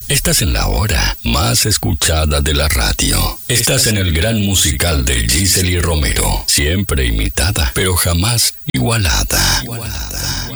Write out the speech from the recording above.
Estás en la hora más escuchada de la radio. Estás en el gran musical de Gisely Romero. Siempre imitada, pero jamás igualada.